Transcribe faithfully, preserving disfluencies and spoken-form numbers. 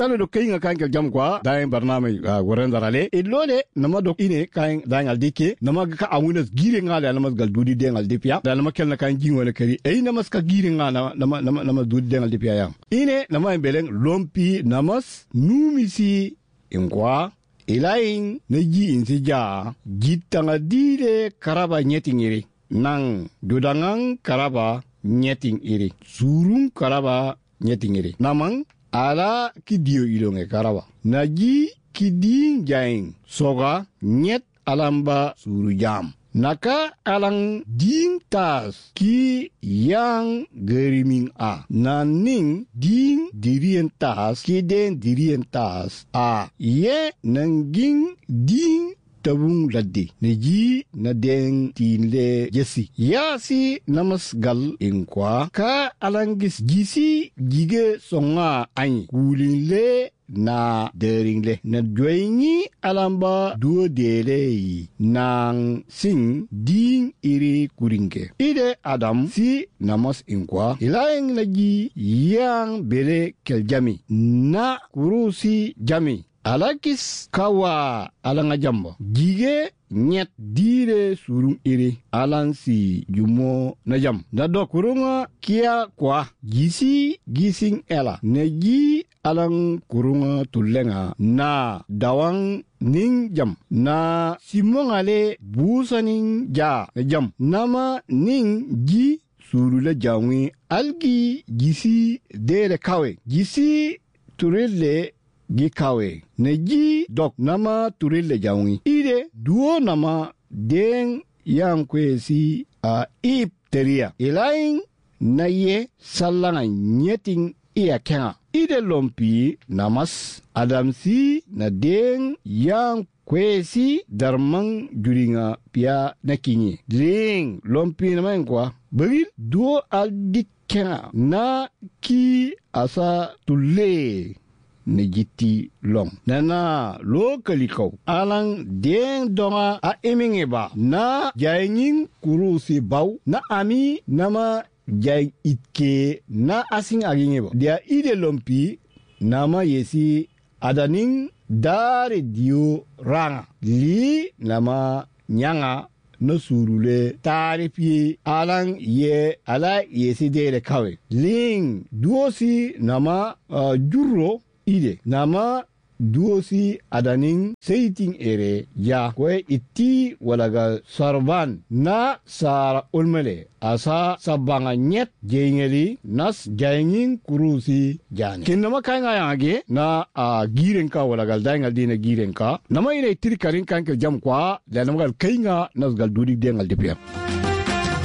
talo do kaynga kankel jam kwa dayen barnamij goren darale ilole nama do ine kayn dayen dike nama ka awunas gire ngala nama gal dudi dengal dipia da nama kelna kan jingole kari e nama ska gire ngala nama nama nama dudi dengal dipia ya ine nama beleng lompi namas numisi ingwa ilain neji insija jitanga dire karaba nyeting iri nang dudangang karaba nyeting iri surung karaba nyeting iri namang ala kidio ilonge karaba naji kiding jaing soga nyet alamba suru jam naka alang ding tas ki yang geriming a naning ding dirien tas ki den dirien tas a ye nanging ding tabung laddi neji na den tinle jesi yasi namas gal inkwa ka alangis gisi gige songa any kulinle na deringle na dwenyi alamba duo dele nang sing ding iri kurinke ide adam si namas inkwa ilaeng lagi yang bele kel jami na kurusi jami alakis kawa alanga jambo gige nyet dire surung iri alansi jumo na jam na do kurunga kia kwa gisi gising ela neji alang kurunga tulenga na dawang ning jam na simongale busaning ja na jam nama ning ji surule jawi algi gisi dele kawe gisi turele gi kawe neji dok nama turele jawi ide duo nama den yang kwesi a ip teria ilain na ye salanga nyeting iya kenga ide lompi namas adamsi na den yang kwesi darmang juringa pia nakinyi ling lompi na mengkwa bagil duo aldik kenga na ki asa tulle nejiti long nana lokali ko alang deng donga a eminge ba na jaying kurusi baw na ami nama jay itke na asing aginge ba dia ide lompi nama yesi adaning dare dio ranga li nama nyanga no surule tarifi alang ye ala yesi dere kawe ling duosi nama uh, jurro ide nama duosi adaning seiting ere ya kwe iti walaga sarban na sara ulmele asa sabanga nyet jengeli nas jayingin kurusi jani ken nama kay nga yange na a girenka walaga daingal dina girenka nama ine tirikarin kanke jam kwa la nama gal kay nga nas gal dudi dengal depia